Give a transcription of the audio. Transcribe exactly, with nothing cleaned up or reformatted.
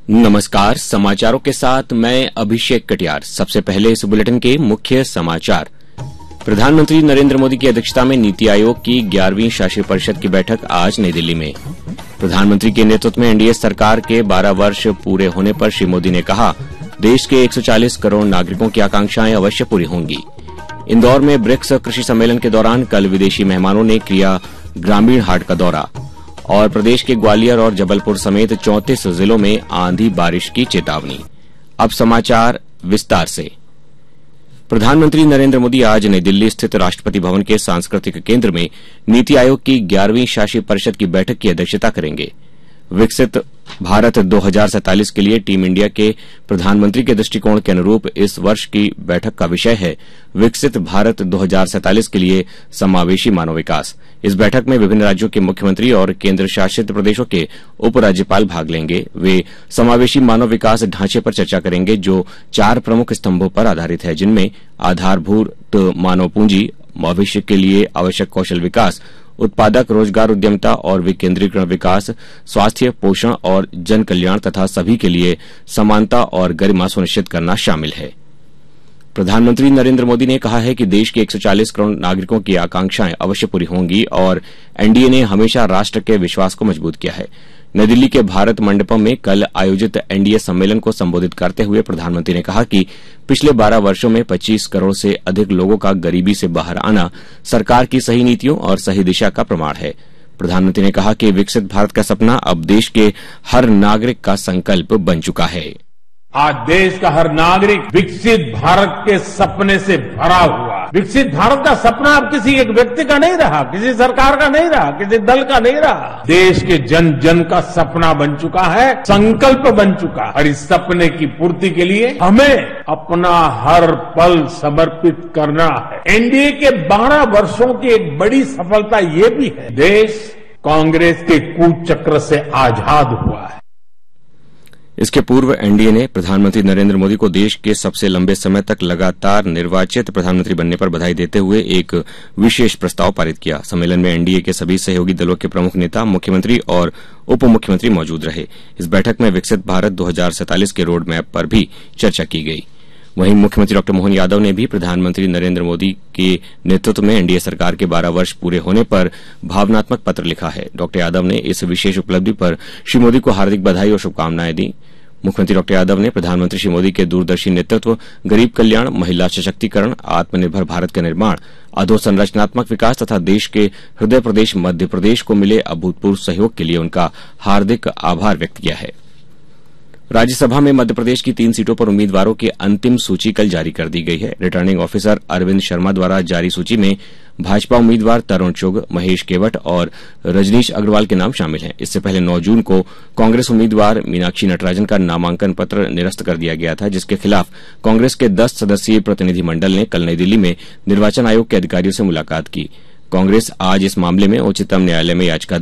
नमस्कार, समाचारों के साथ मैं अभिषेक कटियार। सबसे पहले इस बुलेटिन के मुख्य समाचार। प्रधानमंत्री नरेंद्र मोदी की अध्यक्षता में नीति आयोग की ग्यारहवीं शासी परिषद की बैठक आज नई दिल्ली में। प्रधानमंत्री के नेतृत्व में एनडीए सरकार के बारह वर्ष पूरे होने पर श्री मोदी ने कहा, देश के एक सौ चालीस करोड़ नागरिकों की आकांक्षाएं अवश्य पूरी होंगी। इंदौर में ब्रिक्स कृषि सम्मेलन के दौरान कल विदेशी मेहमानों ने किया ग्रामीण हाट का दौरा। और प्रदेश के ग्वालियर और जबलपुर समेत चौंतीस जिलों में आंधी बारिश की चेतावनी। अब समाचार विस्तार से। प्रधानमंत्री नरेंद्र मोदी आज नई दिल्ली स्थित राष्ट्रपति भवन के सांस्कृतिक केंद्र में नीति आयोग की ग्यारहवीं शासी परिषद की बैठक की अध्यक्षता करेंगे। विकसित भारत दो हजार सैंतालीस के लिए टीम इंडिया के प्रधानमंत्री के दृष्टिकोण के अनुरूप इस वर्ष की बैठक का विषय है विकसित भारत दो हजार सैंतालीस के लिए समावेशी मानव विकास। इस बैठक में विभिन्न राज्यों के मुख्यमंत्री और केंद्र शासित प्रदेशों के उपराज्यपाल भाग लेंगे। वे समावेशी मानव विकास ढांचे पर चर्चा करेंगे, जो चार प्रमुख स्तंभों पर आधारित है, जिनमें आधारभूत मानव पूंजी, भविष्य के लिए आवश्यक कौशल विकास, उत्पादक रोजगार उद्यमिता और विकेंद्रीकरण विकास, स्वास्थ्य, पोषण और जन कल्याण तथा सभी के लिए समानता और गरिमा सुनिश्चित करना शामिल है। प्रधानमंत्री नरेंद्र मोदी ने कहा है कि देश के एक सौ चालीस करोड़ नागरिकों की आकांक्षाएं अवश्य पूरी होंगी और एनडीए ने हमेशा राष्ट्र के विश्वास को मजबूत किया है। नई दिल्ली के भारत मंडपम में कल आयोजित एनडीए सम्मेलन को संबोधित करते हुए प्रधानमंत्री ने कहा कि पिछले बारह वर्षों में पच्चीस करोड़ से अधिक लोगों का गरीबी से बाहर आना सरकार की सही नीतियों और सही दिशा का प्रमाण है। प्रधानमंत्री ने कहा कि विकसित भारत का सपना अब देश के हर नागरिक का संकल्प बन चुका है। आज देश का हर नागरिक विकसित भारत के सपने से भरा हुआ है। विकसित भारत का सपना अब किसी एक व्यक्ति का नहीं रहा, किसी सरकार का नहीं रहा, किसी दल का नहीं रहा। देश के जन जन का सपना बन चुका है, संकल्प बन चुका है। और इस सपने की पूर्ति के लिए हमें अपना हर पल समर्पित करना है। एनडीए के बारह वर्षों की एक बड़ी सफलता ये भी है, देश कांग्रेस के कूचक्र से आजाद हुआ है। इसके पूर्व एनडीए ने प्रधानमंत्री नरेंद्र मोदी को देश के सबसे लंबे समय तक लगातार निर्वाचित प्रधानमंत्री बनने पर बधाई देते हुए एक विशेष प्रस्ताव पारित किया। सम्मेलन में एनडीए के सभी सहयोगी दलों के प्रमुख नेता, मुख्यमंत्री और उप मुख्यमंत्री मौजूद रहे। इस बैठक में विकसित भारत दो हजार सैंतालीस के रोड मैप पर भी चर्चा की गई। वहीं मुख्यमंत्री डॉ मोहन यादव ने भी प्रधानमंत्री नरेंद्र मोदी के नेतृत्व में एनडीए सरकार के बारह वर्ष पूरे होने पर भावनात्मक पत्र लिखा है। डॉ यादव ने इस विशेष उपलब्धि पर श्री मोदी को हार्दिक बधाई और शुभकामनाएं दी। मुख्यमंत्री डॉ यादव ने प्रधानमंत्री श्री मोदी के दूरदर्शी नेतृत्व, गरीब कल्याण, महिला सशक्तिकरण, आत्मनिर्भर भारत का निर्माण, अधोसंरचनात्मक विकास तथा देश के हृदय प्रदेश मध्य प्रदेश को मिले अभूतपूर्व सहयोग के लिए उनका हार्दिक आभार व्यक्त किया है। राज्यसभा में मध्य प्रदेश की तीन सीटों पर उम्मीदवारों की अंतिम सूची कल जारी कर दी गई है। रिटर्निंग ऑफिसर अरविंद शर्मा द्वारा जारी सूची में भाजपा उम्मीदवार तरुण चुग, महेश केवट और रजनीश अग्रवाल के नाम शामिल हैं। इससे पहले नौ जून को कांग्रेस उम्मीदवार मीनाक्षी नटराजन का नामांकन पत्र निरस्त कर दिया गया था, जिसके खिलाफ कांग्रेस के दस सदस्यीय प्रतिनिधिमंडल ने कल नई दिल्ली में निर्वाचन आयोग के अधिकारियों से मुलाकात की। कांग्रेस आज इस मामले में उच्चतम न्यायालय में याचिका